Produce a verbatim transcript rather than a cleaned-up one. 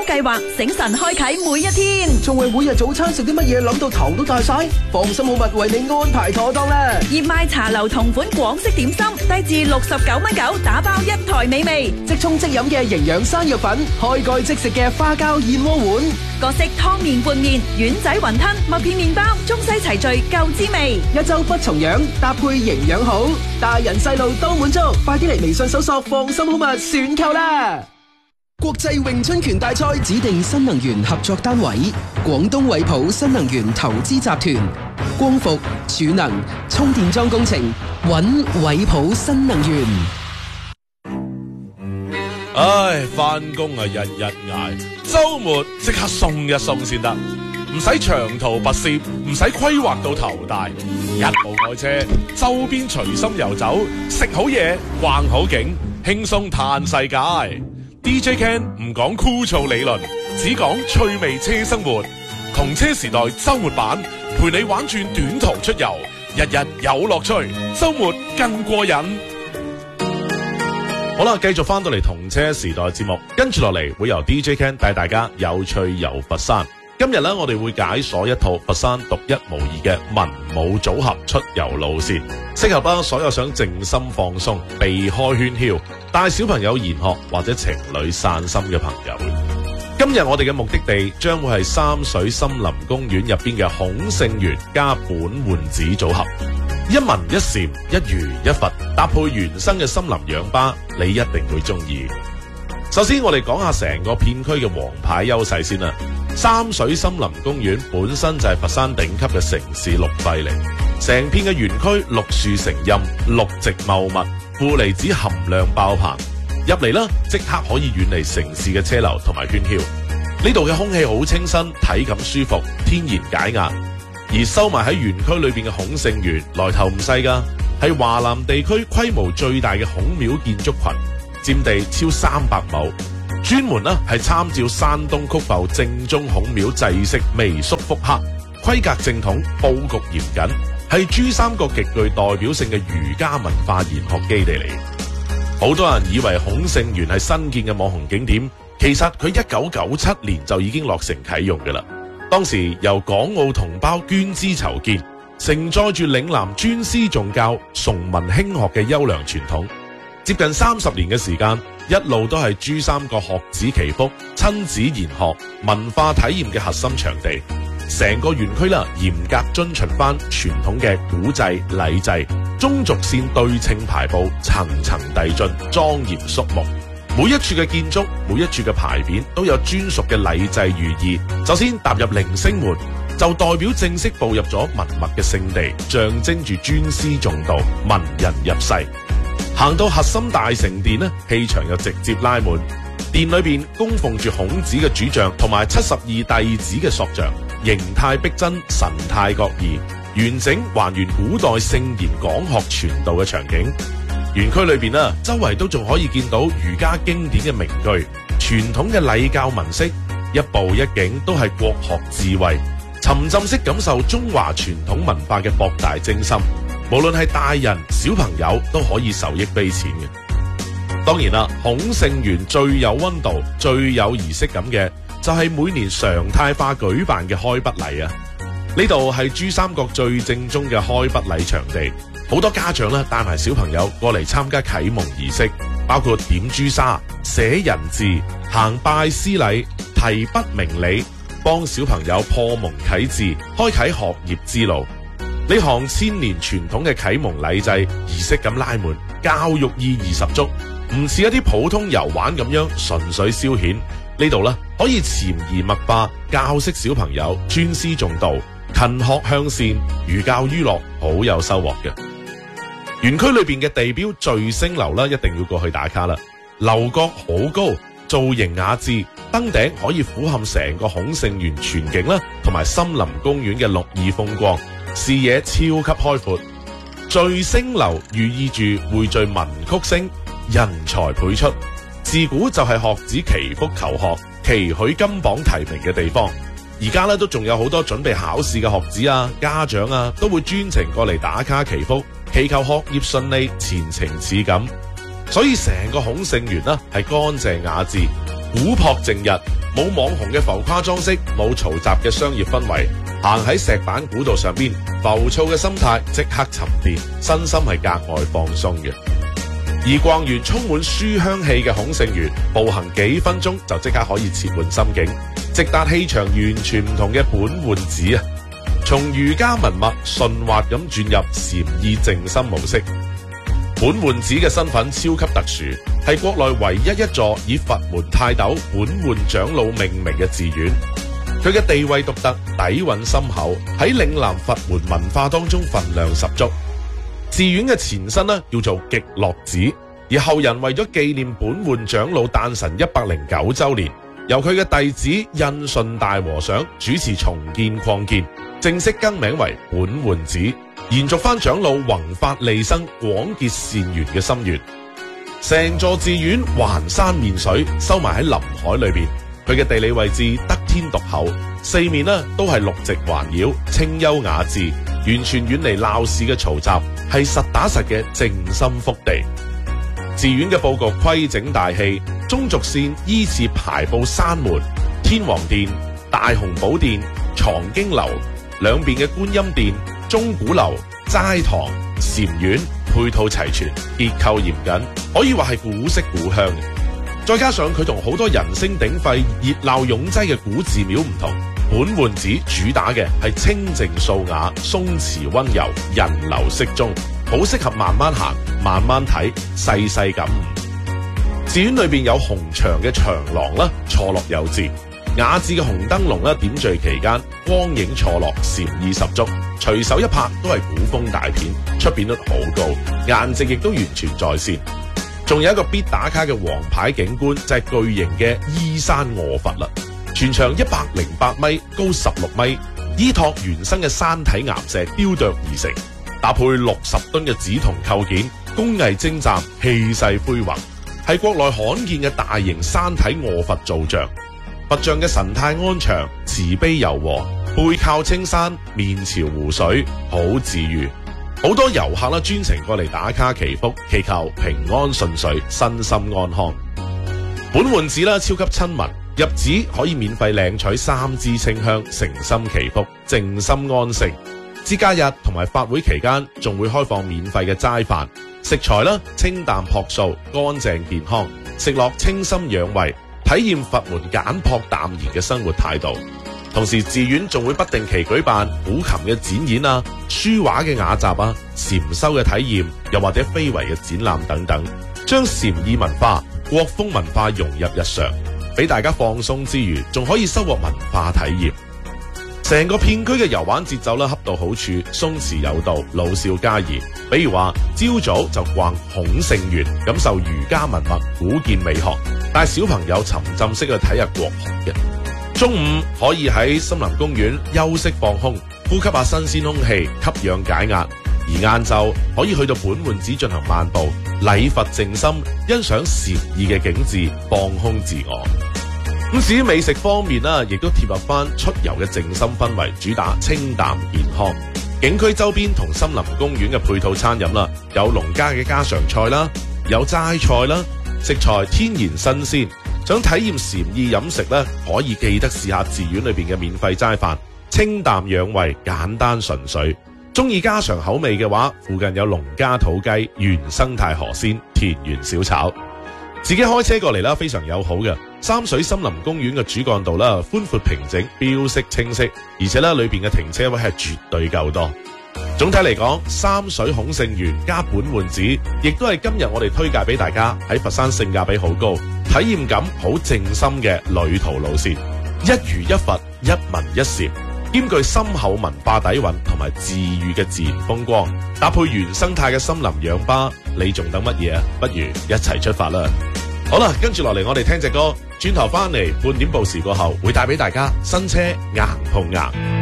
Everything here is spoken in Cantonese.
計劃醒神開啟每一天， 仲為每日早餐食啲乜嘢諗到頭都大晒？放心好物為你安排妥當啦！ 熱賣茶樓同款廣式點心，低至六十九蚊九，打包一台美味。 即沖即飲嘅營養生藥粉，開蓋即食嘅花膠燕窩碗， 各式湯麵拌麵、丸仔雲吞、麥片麵包，中西齊聚夠滋味。 一周不重樣，搭配營養好，大人細路都滿足。快啲嚟微信搜索放心好物選購啦！國際詠春拳大賽指定新能源合作單位，廣東惠普新能源投資集團，光伏、儲能、充電樁工程，揾惠普新能源。 唉，翻工啊，日日捱，周末即刻鬆一鬆先得，唔使長途跋涉，唔使規劃到頭大，一部愛車，周邊隨心遊走，食好嘢，逛好景，輕鬆嘆世界。D J Ken 唔講枯燥理論，只講趣味車生活。同車時代周末版，陪你玩轉短途出遊，日日有樂趣，周末更過癮。好啦，繼續翻到嚟同車時代節目，跟住落嚟會由 D J Ken 帶大家有趣遊佛山。今日呢，我哋會解鎖一套佛山獨一無二嘅文武組合出遊路線，適合啦所有想靜心放鬆、避開喧囂、帶小朋友研學或者情侶散心嘅朋友。今日我哋嘅目的地將會係三水森林公園入邊嘅孔聖園加本換子組合，一文一禪，一儒一佛，搭配原生嘅森林氧吧，你一定會中意。首先我哋講下成個片區嘅王牌優勢先啦。三水森林公園本身就係佛山頂級嘅城市綠肺嚟，成片嘅園區綠樹成蔭，綠植茂密，負離子含量爆棚。入嚟啦，即刻可以遠離城市嘅車流同埋喧囂。呢度嘅空氣好清新，體感舒服，天然解壓。而收埋喺園區裏邊嘅孔聖園來頭唔細噶，係華南地區規模最大嘅孔廟建築群，佔地超三百畝。專門呢係參照山東曲阜正宗孔廟製式微縮複刻，規格正統，佈局嚴謹，係珠三角極具代表性嘅儒家文化研學基地嚟。好多人以為孔聖園係新建嘅網紅景點，其實佢一九九七年就已經落成啟用㗎喇。當時由港澳同胞捐資籌建，承載住嶺南尊師重教、崇文興學嘅優良傳統。接近三十年嘅時間，一路都係珠三角學子祈福、親子研學、文化體驗嘅核心場地。成個園區啦，嚴格遵循翻傳統嘅古制禮制，中軸線對稱排布，層層遞進，莊嚴肅穆。每一處嘅建築，每一處嘅牌匾都有專屬嘅禮制寓意。首先踏入靈星門，就代表正式步入咗文物嘅聖地，象徵住尊師重道、文人入世。行到核心大成殿呢，氣場又直接拉滿。殿裏邊供奉住孔子嘅主像同埋七十二弟子嘅塑像，形態逼真，神態各異，完整還原古代聖賢講學傳道嘅場景。園區裏邊啊，周圍都仲可以見到儒家經典嘅名句、傳統嘅禮教文式，一步一景都係國學智慧，沉浸式感受中華傳統文化嘅博大精深。無論係大人小朋友都可以受益匪淺嘅。當然啦，孔聖園最有溫度、最有儀式感嘅就係每年常態化舉辦嘅開筆禮啊！呢度係珠三角最正宗嘅開筆禮場地，好多家長咧帶埋小朋友過嚟參加啟蒙儀式，包括點朱砂、寫人字、行拜師禮、提筆明理，幫小朋友破蒙啟智，開啟學業之路。呢項千年傳統嘅啟蒙禮制儀式感拉滿，教育意義十足，唔似一啲普通遊玩咁樣純粹消遣。呢度呢可以潛移默化教識小朋友尊師重道、勤學向善、寓教於樂，好有收穫嘅。園區裏邊嘅地標聚星樓啦，一定要過去打卡啦。樓閣好高，造型雅致，登頂可以俯瞰成個孔聖園全景啦，同埋森林公園嘅綠意風光。視野超級開闊，聚星樓寓意住匯聚文曲星，人才輩出。自古就係學子祈福求學、期許金榜題名嘅地方。而家咧都仲有好多準備考試嘅學子啊、家長啊，都會專程過嚟打卡祈福，祈求學業順利、前程似錦。所以成個孔聖園呢係乾淨雅致、古樸靜逸， 冇網紅嘅浮誇裝飾，冇嘈雜嘅商業氛圍，行喺石板古道上邊，浮躁嘅心態即刻沉澱，身心係格外放鬆嘅。而逛完充滿書香氣嘅孔聖園，步行幾分鐘就即刻可以切換心境，直達氣場完全唔同嘅本換寺啊！從儒家文物順滑咁轉入禪意靜心模式。本換寺嘅身份超級特殊，係國內唯一一座以佛門泰斗本換長老命名嘅寺院。佢嘅地位獨特，底蘊深厚，喺嶺南佛門文化當中分量十足。寺院嘅前身呢叫做極樂寺，而後人為咗紀念本換長老誕辰一百零九周年，由佢嘅弟子印順大和尚主持重建擴建，正式更名為本換寺，延續翻長老弘法利生、廣結善緣嘅心願。成座寺院環山面水，收埋喺林海裏邊，佢嘅地理位置得天獨厚，四面呢都係綠植環繞，清幽雅致，完全遠離鬧市嘅嘈雜，係實打實嘅靜心福地。寺院嘅佈局規整大氣，中軸線依次排布山門、天王殿、大雄寶殿、藏經樓，兩邊嘅觀音殿、鐘鼓樓、齋堂、禪院配套齊全，結構嚴謹，可以話係古色古香。再加上佢同好多人聲鼎沸、熱鬧擁擠嘅古寺廟唔同，本換寺主打嘅係清靜素雅、鬆弛溫柔、人流適中，好適合慢慢行、慢慢睇、細細感悟。寺院裏邊有紅牆嘅長廊啦，錯落有致；雅致嘅紅燈籠啦，點綴其間，光影錯落，禪意十足。隨手一拍都係古風大片，出片率好高，顏值亦都完全在線。仲有一個必打卡嘅王牌景觀就係巨型嘅依山臥佛啦，全長一百零八米，高十六米，依託原生嘅山體岩石雕琢而成，搭配六十噸嘅紫銅構件，工藝精湛，氣勢恢宏，係國內罕見嘅大型山體臥佛造像。佛像嘅神態安詳，慈悲柔和，背靠青山，面朝湖水，好治癒。好多遊客啦，專程過嚟打卡祈福，祈求平安順遂、身心安康。本換寺啦，超級親民，入寺可以免費領取三支清香，誠心祈福，靜心安性。節假日同埋法會期間，仲會開放免費嘅齋飯，食材啦清淡樸素、乾淨健康，食落清心養胃，體驗佛門簡樸淡然嘅生活態度。同時寺院仲會不定期舉辦古琴嘅展演啊、書畫嘅雅集啊、禪修嘅體驗，又或者非遺嘅展覽等等，將禪意文化、國風文化融入日常，俾大家放鬆之餘，仲可以收穫文化體驗。成個片區嘅遊玩節奏啦，恰到好處，鬆弛有度，老少皆宜。比如話，朝早就逛孔聖園，感受儒家文物古建美學，帶小朋友沉浸式去睇下國學嘅。中午可以喺森林公園休息放空，呼吸下新鮮空氣，吸氧解壓。而晏晝可以去到本換寺進行漫步，禮佛靜心，欣賞禪意嘅景致，放空自我。咁至於美食方面啦，亦都貼合翻出遊嘅靜心氛圍，主打清淡健康。景區周邊同森林公園嘅配套餐飲啦，有農家嘅家常菜啦，有齋菜啦，食材天然新鮮。想體驗禪意飲食咧，可以記得試下寺院裏邊嘅免費齋飯，清淡養胃，簡單純粹。中意家常口味嘅話，附近有農家土雞、原生態河鮮、田園小炒。自己開車過嚟啦，非常友好嘅。三水森林公園嘅主幹道啦，寬闊平整，標識清晰，而且咧裏邊嘅停車位係絕對夠多。總體嚟講，三水孔聖園加本換寺，亦都係今日我哋推介俾大家喺佛山性價比好高、體驗感好靜心嘅旅途路線。一如一佛，一文一禪，兼具深厚文化底蘊同埋治癒嘅自然風光，搭配原生態嘅森林氧吧，你仲等乜嘢啊？不如一齊出發啦！好啦，跟住落嚟我哋聽隻歌，轉頭翻嚟半點報時過後，會帶俾大家新車硬碰硬。